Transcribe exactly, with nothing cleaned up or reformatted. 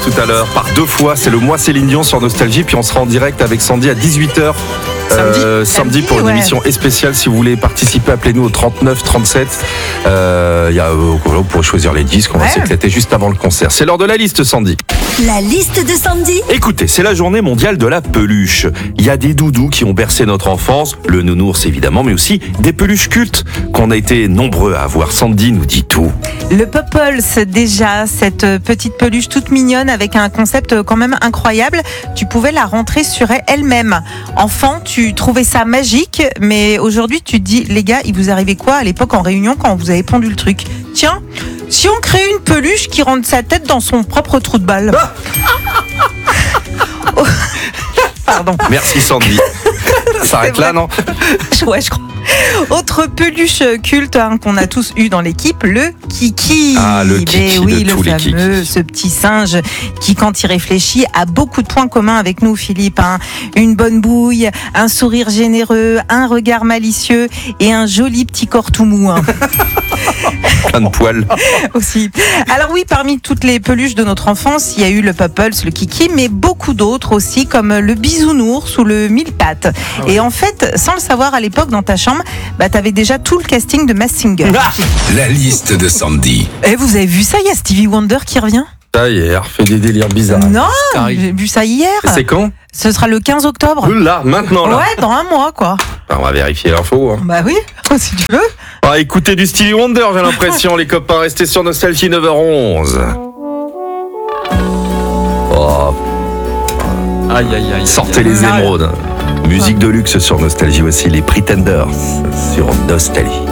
Tout à l'heure, par deux fois, c'est le mois Céline Dion sur Nostalgie, puis on sera en direct avec Sandy à dix-huit heures. Samedi, euh, samedi, samedi pour une ouais. émission spéciale. Si vous voulez participer, appelez-nous au trente-neuf trente-sept. Euh, y a, euh, vous pourrez choisir les disques. On va ouais. s'éclater juste avant le concert. C'est l'heure de la liste, Sandy. La liste de Sandy. Écoutez, c'est la journée mondiale de la peluche. Il y a des doudous qui ont bercé notre enfance, le nounours évidemment, mais aussi des peluches cultes qu'on a été nombreux à avoir. Sandy nous dit tout. Le Popples, déjà, cette petite peluche toute mignonne avec un concept quand même incroyable. Tu pouvais la rentrer sur elle-même. Enfant, tu trouvais ça magique, mais aujourd'hui, tu te dis, les gars, il vous arrivait quoi à l'époque en réunion quand vous avez pondu le truc ? Tiens, si on crée une peluche qui rentre sa tête dans son propre trou de balle. Oh. Pardon. Merci Sandy. Ça s'arrête là, non ? Ouais, je crois. Autre peluche culte hein, qu'on a tous eu dans l'équipe, le Kiki. Ah, le Kiki Mais oui, de le tous les fameux, Kikis. ce petit singe qui, quand il réfléchit, a beaucoup de points communs avec nous, Philippe. Hein. Une bonne bouille, un sourire généreux, un regard malicieux et un joli petit corps tout mou. Hein. Plein de poils. Aussi. Alors oui, parmi toutes les peluches de notre enfance, il y a eu le Popples, le Kiki, mais beaucoup d'autres aussi, comme le Bisounours ou le Mille-Pattes. Ah ouais. Et en fait, sans le savoir à l'époque, dans ta chambre, bah, t'avais déjà tout le casting de Masked Singer. Ah La liste de Sandy. Et vous avez vu ça, il y a Stevie Wonder qui revient. Ça y est, elle refait des délires bizarres. Non, j'ai vu ça hier. Et c'est quand ? Ce sera le quinze octobre. Là, maintenant là. Ouais, dans un mois quoi. Bah, on va vérifier l'info. Hein. Bah oui, si tu veux. Ah, écoutez du Stevie Wonder, j'ai l'impression, les copains. Restez sur Nostalgie, neuf heures onze. Oh. Aïe, aïe, aïe. Sortez les émeraudes. Musique de luxe sur Nostalgie aussi, les Pretenders sur Nostalgie.